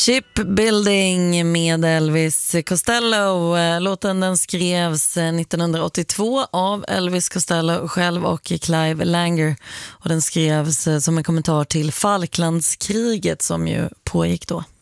Shipbuilding med Elvis Costello. Låten den skrevs 1982 av Elvis Costello själv och Clive Langer. Och den skrevs som en kommentar till Falklandskriget som ju pågick då.